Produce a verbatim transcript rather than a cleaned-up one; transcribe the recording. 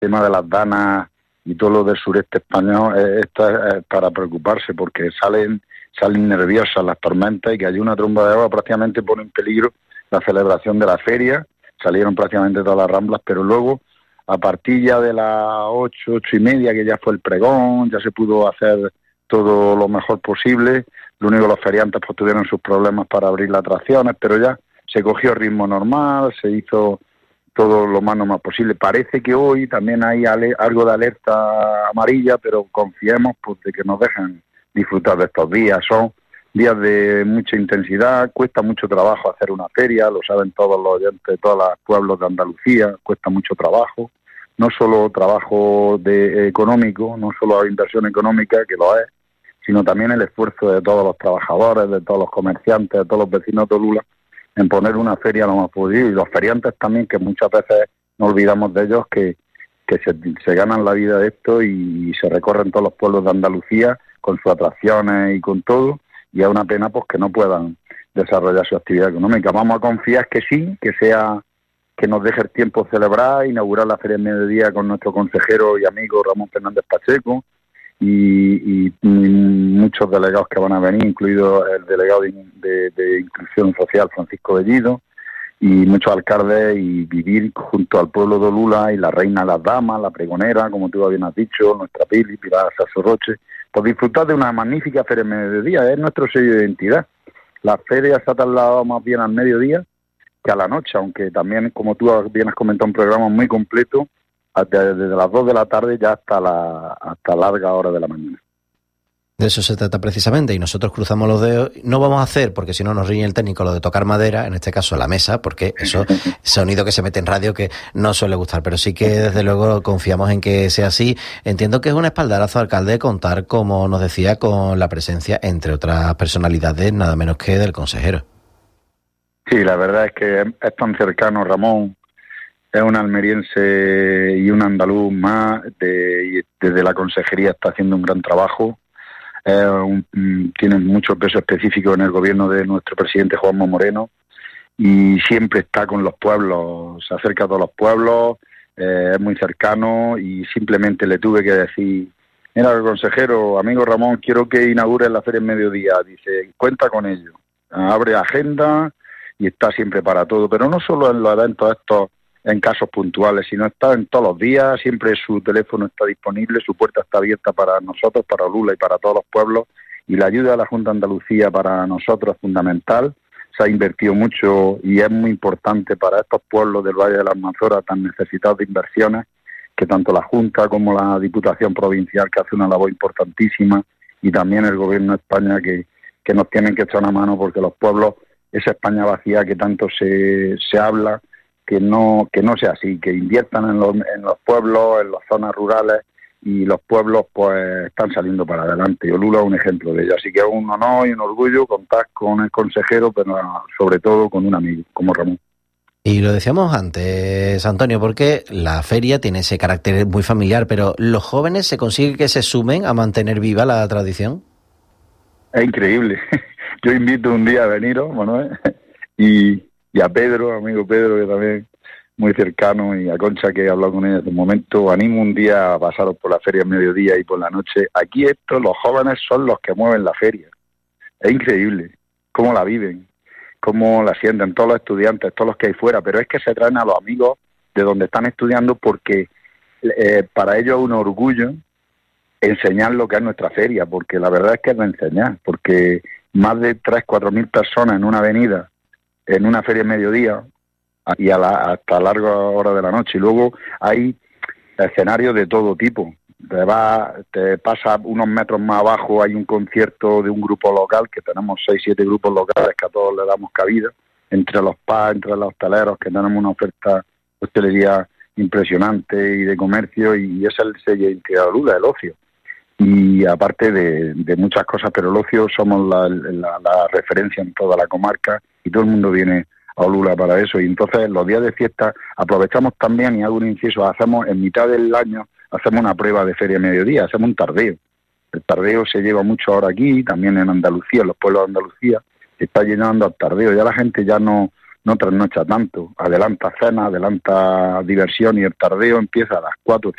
tema de las danas y todo lo del sureste español, eh, esto es, es para preocuparse, porque salen salen nerviosas las tormentas y que hay una tromba de agua prácticamente pone en peligro la celebración de la feria. Salieron prácticamente todas las ramblas, pero luego, a partir ya de las ocho, ocho y media, que ya fue el pregón, ya se pudo hacer todo lo mejor posible. Lo único, los feriantes pues tuvieron sus problemas para abrir las atracciones, pero ya se cogió ritmo normal, se hizo todo lo más normal posible. Parece que hoy también hay ale- algo de alerta amarilla, pero confiemos pues de que nos dejen disfrutar de estos días. Son días de mucha intensidad, cuesta mucho trabajo hacer una feria, lo saben todos los oyentes de todos los pueblos de Andalucía, cuesta mucho trabajo, no solo trabajo de económico, no solo inversión económica, que lo es, sino también el esfuerzo de todos los trabajadores, de todos los comerciantes, de todos los vecinos de Olula, en poner una feria lo más posible, y los feriantes también, que muchas veces no olvidamos de ellos, que, que se, se ganan la vida de esto y, y se recorren todos los pueblos de Andalucía con sus atracciones y con todo, y es una pena pues que no puedan desarrollar su actividad económica. Vamos a confiar que sí, que sea, que nos deje el tiempo celebrar, inaugurar la Feria del Mediodía con nuestro consejero y amigo Ramón Fernández Pacheco, y, y, y muchos delegados que van a venir, incluido el delegado de, de, de Inclusión Social, Francisco Bellido, y muchos alcaldes, y vivir junto al pueblo de Olula y la reina de las damas, la pregonera, como tú bien has dicho, nuestra Pili, Pilar Sassorroche, pues disfrutar de una magnífica feria de mediodía, es nuestro sello de identidad. La feria se ha trasladado más bien al mediodía que a la noche, aunque también, como tú bien has comentado, un programa muy completo, desde, desde las dos de la tarde ya hasta la hasta larga hora de la mañana. De eso se trata precisamente, y nosotros cruzamos los dedos. No vamos a hacer, porque si no nos riñe el técnico, lo de tocar madera, en este caso la mesa, porque eso sonido que se mete en radio que no suele gustar, pero sí que desde luego confiamos en que sea así. Entiendo que es un espaldarazo, alcalde, contar, como nos decía, con la presencia, entre otras personalidades, nada menos que del consejero. Sí, la verdad es que es tan cercano Ramón, es un almeriense y un andaluz más, de, y desde la consejería está haciendo un gran trabajo. Eh, un, tiene mucho peso específico en el gobierno de nuestro presidente Juanma Moreno, y siempre está con los pueblos, se acerca a todos los pueblos, eh, es muy cercano, y simplemente le tuve que decir: mira, consejero, amigo Ramón, quiero que inaugure la Feria en Mediodía. Dice, cuenta con ello, abre agenda y está siempre para todo, pero no solo en los eventos estos, en casos puntuales, sino está en todos los días, siempre su teléfono está disponible, su puerta está abierta para nosotros, para Olula y para todos los pueblos, y la ayuda de la Junta de Andalucía para nosotros es fundamental. Se ha invertido mucho y es muy importante para estos pueblos del Valle de las Manzoras tan necesitados de inversiones, que tanto la Junta como la Diputación Provincial, que hace una labor importantísima, y también el Gobierno de España, que, que nos tienen que echar una mano, porque los pueblos, esa España vacía que tanto se, se habla, que no que no sea así, que inviertan en los, en los pueblos, en las zonas rurales, y los pueblos pues están saliendo para adelante, y Olula es un ejemplo de ello. Así que es un honor y un orgullo contar con el consejero, pero sobre todo con un amigo como Ramón. Y lo decíamos antes, Antonio, porque la feria tiene ese carácter muy familiar, pero ¿los jóvenes se consigue que se sumen a mantener viva la tradición? Es increíble. Yo invito un día a veniros, Manuel, y y a Pedro, amigo Pedro, que también muy cercano, y a Concha, que he hablado con ella hace un momento. Animo un día a pasaros por la feria al mediodía y por la noche. Aquí estos, los jóvenes, son los que mueven la feria. Es increíble cómo la viven, cómo la sienten todos los estudiantes, todos los que hay fuera, pero es que se traen a los amigos de donde están estudiando, porque eh, para ellos es un orgullo enseñar lo que es nuestra feria, porque la verdad es que es de enseñar, porque más de tres, cuatro mil personas en una avenida, en una feria de mediodía, y a la, hasta larga hora de la noche. Y luego hay escenarios de todo tipo. Te va, te pasa unos metros más abajo, hay un concierto de un grupo local, que tenemos seis, siete grupos locales que a todos le damos cabida, entre los P A, entre los hosteleros, que tenemos una oferta de hostelería impresionante y de comercio, y es el sello de identidad de Olula, el ocio. Y aparte de, de muchas cosas, pero el ocio somos la, la, la referencia en toda la comarca, y todo el mundo viene a Olula para eso. Y entonces los días de fiesta aprovechamos también, y hago un inciso, hacemos en mitad del año, hacemos una prueba de feria mediodía, hacemos un tardeo. El tardeo se lleva mucho ahora aquí, también en Andalucía, en los pueblos de Andalucía, se está llenando el tardeo. Ya la gente ya no no trasnocha tanto, adelanta cena, adelanta diversión y el tardeo empieza a las cuatro